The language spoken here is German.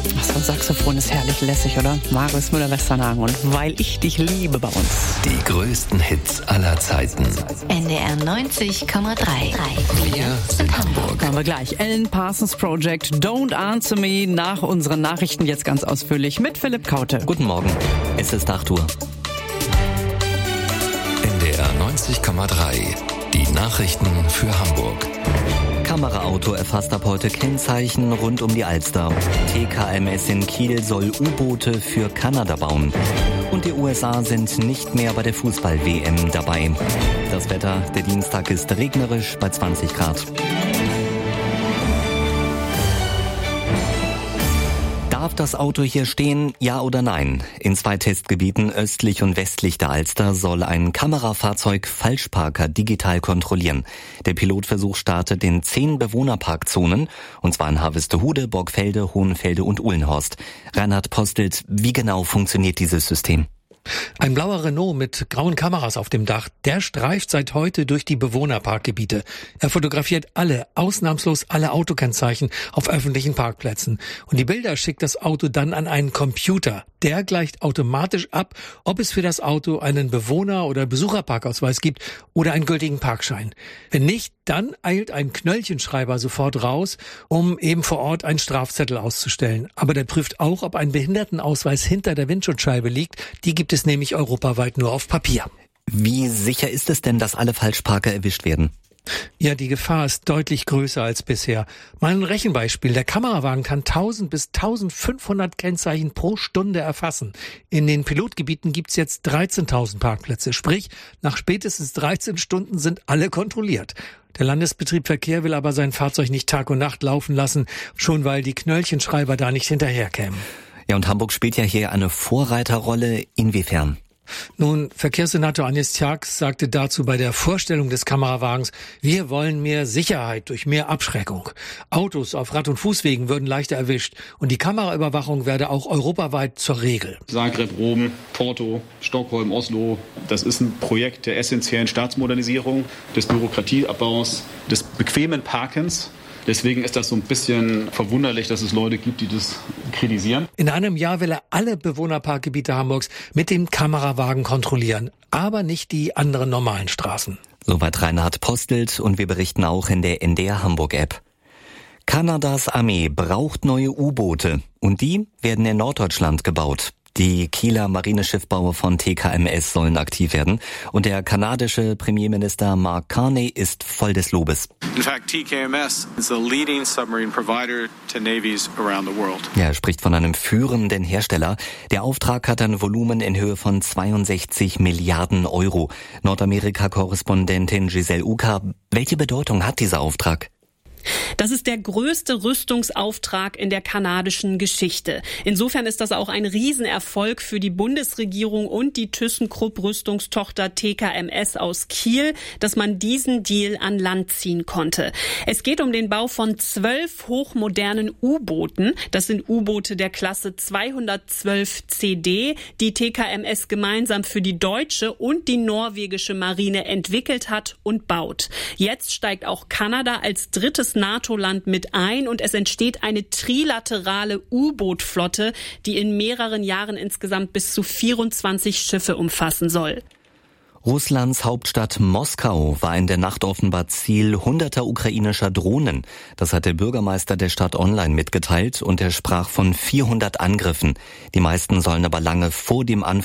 So ein Saxophon ist herrlich lässig, oder? Marius Müller-Westernhagen und Weil ich dich liebe bei uns. Die größten Hits aller Zeiten. NDR 90,3. Wir sind Hamburg. Kommen wir gleich. Alan Parsons Project, Don't Answer Me, nach unseren Nachrichten jetzt ganz ausführlich mit Philipp Kaute. Guten Morgen, es ist 8 Uhr. NDR 90,3. Die Nachrichten für Hamburg. Kameraauto erfasst ab heute Kennzeichen rund um die Alster. TKMS in Kiel soll U-Boote für Kanada bauen. Und die USA sind nicht mehr bei der Fußball-WM dabei. Das Wetter, der Dienstag ist regnerisch bei 20 Grad. Darf das Auto hier stehen, ja oder nein? In 2 Testgebieten östlich und westlich der Alster soll ein Kamerafahrzeug Falschparker digital kontrollieren. Der Pilotversuch startet in 10 Bewohnerparkzonen, und zwar in Harvestehude, Borgfelde, Hohenfelde und Uhlenhorst. Reinhard Postelt, wie genau funktioniert dieses System? Ein blauer Renault mit grauen Kameras auf dem Dach, der streift seit heute durch die Bewohnerparkgebiete. Er fotografiert ausnahmslos alle Autokennzeichen auf öffentlichen Parkplätzen. Und die Bilder schickt das Auto dann an einen Computer. Der gleicht automatisch ab, ob es für das Auto einen Bewohner- oder Besucherparkausweis gibt oder einen gültigen Parkschein. Wenn nicht, dann eilt ein Knöllchenschreiber sofort raus, um eben vor Ort einen Strafzettel auszustellen. Aber der prüft auch, ob ein Behindertenausweis hinter der Windschutzscheibe liegt. Die gibt es nämlich europaweit nur auf Papier. Wie sicher ist es denn, dass alle Falschparker erwischt werden? Ja, die Gefahr ist deutlich größer als bisher. Mal ein Rechenbeispiel. Der Kamerawagen kann 1000 bis 1500 Kennzeichen pro Stunde erfassen. In den Pilotgebieten gibt's jetzt 13.000 Parkplätze. Sprich, nach spätestens 13 Stunden sind alle kontrolliert. Der Landesbetrieb Verkehr will aber sein Fahrzeug nicht Tag und Nacht laufen lassen, schon weil die Knöllchenschreiber da nicht hinterherkämen. Ja, und Hamburg spielt ja hier eine Vorreiterrolle. Inwiefern? Nun, Verkehrssenator Agnes Tjax sagte dazu bei der Vorstellung des Kamerawagens, wir wollen mehr Sicherheit durch mehr Abschreckung. Autos auf Rad- und Fußwegen würden leichter erwischt und die Kameraüberwachung werde auch europaweit zur Regel. Zagreb, Rom, Porto, Stockholm, Oslo, das ist ein Projekt der essentiellen Staatsmodernisierung, des Bürokratieabbaus, des bequemen Parkens. Deswegen ist das so ein bisschen verwunderlich, dass es Leute gibt, die das kritisieren. In einem Jahr will er alle Bewohnerparkgebiete Hamburgs mit dem Kamerawagen kontrollieren, aber nicht die anderen normalen Straßen. Soweit Reinhard Postelt, und wir berichten auch in der NDR Hamburg-App. Kanadas Armee braucht neue U-Boote und die werden in Norddeutschland gebaut. Die Kieler Marineschiffbauer von TKMS sollen aktiv werden und der kanadische Premierminister Mark Carney ist voll des Lobes. In fact, TKMS is the leading submarine provider to navies around the world. Ja, er spricht von einem führenden Hersteller. Der Auftrag hat ein Volumen in Höhe von 62 Milliarden Euro. Nordamerika-Korrespondentin Giselle Uka, welche Bedeutung hat dieser Auftrag? Das ist der größte Rüstungsauftrag in der kanadischen Geschichte. Insofern ist das auch ein Riesenerfolg für die Bundesregierung und die ThyssenKrupp Rüstungstochter TKMS aus Kiel, dass man diesen Deal an Land ziehen konnte. Es geht um den Bau von 12 hochmodernen U-Booten. Das sind U-Boote der Klasse 212 CD, die TKMS gemeinsam für die deutsche und die norwegische Marine entwickelt hat und baut. Jetzt steigt auch Kanada als drittes NATO-Land mit ein und es entsteht eine trilaterale U-Boot-Flotte, die in mehreren Jahren insgesamt bis zu 24 Schiffe umfassen soll. Russlands Hauptstadt Moskau war in der Nacht offenbar Ziel hunderter ukrainischer Drohnen. Das hat der Bürgermeister der Stadt online mitgeteilt und er sprach von 400 Angriffen. Die meisten sollen aber lange vor dem Anfang